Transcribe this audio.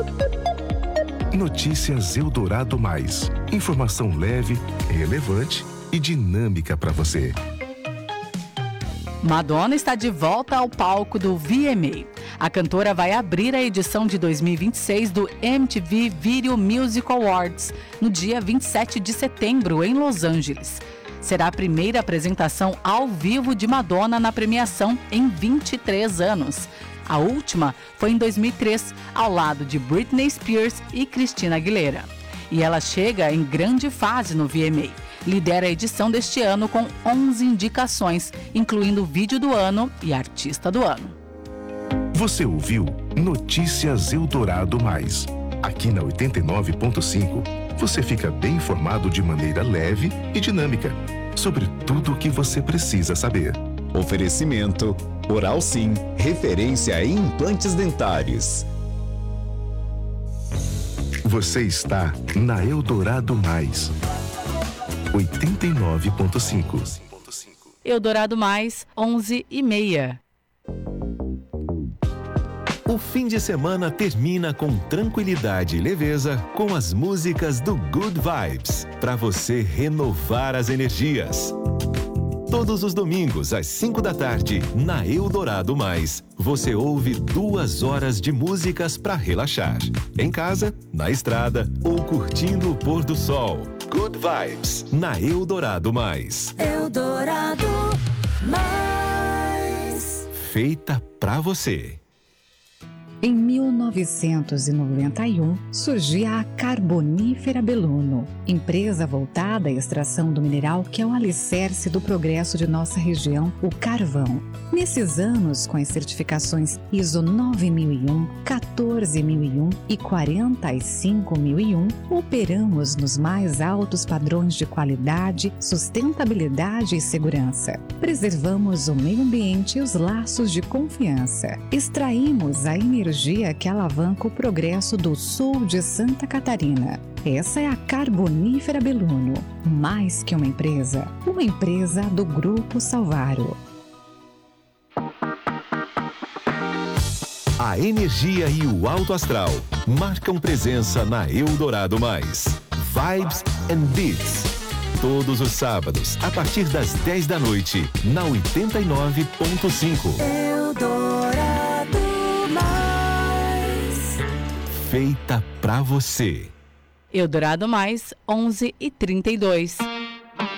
Notícias Eldorado Mais. Informação leve, relevante e dinâmica para você. Madonna está de volta ao palco do VMA. A cantora vai abrir a edição de 2026 do MTV Video Music Awards no dia 27 de setembro, em Los Angeles. Será a primeira apresentação ao vivo de Madonna na premiação em 23 anos. A última foi em 2003, ao lado de Britney Spears e Christina Aguilera. E ela chega em grande fase no VMA. Lidera a edição deste ano com 11 indicações, incluindo Vídeo do Ano e Artista do Ano. Você ouviu Notícias Eldorado Mais. Aqui na 89.5, você fica bem informado de maneira leve e dinâmica sobre tudo o que você precisa saber. Oferecimento Oral Sim, referência em implantes dentários. Você está na Eldorado Mais. 89.5. Eldorado Mais, 11h30. O fim de semana termina com tranquilidade e leveza com as músicas do Good Vibes, para você renovar as energias. Todos os domingos, às 5 da tarde, na Eldorado Mais, você ouve 2 horas de músicas para relaxar. Em casa, na estrada ou curtindo o pôr do sol. Good Vibes, na Eldorado Mais. Eldorado Mais. Feita pra você. Em 1991, surgia a Carbonífera Belluno, empresa voltada à extração do mineral que é o alicerce do progresso de nossa região, o carvão. Nesses anos, com as certificações ISO 9001, 14001 e 45001, operamos nos mais altos padrões de qualidade, sustentabilidade e segurança. Preservamos o meio ambiente e os laços de confiança. Extraímos a energia que alavanca o progresso do sul de Santa Catarina. Essa é a Carbonífera Belluno, mais que uma empresa do Grupo Salvaro. A energia e o alto astral marcam presença na Eldorado Mais. Vibes and Beats. Todos os sábados, a partir das 10 da noite, na 89.5. Eldorado Mais. Feita pra você. Eldorado Mais, 11h32.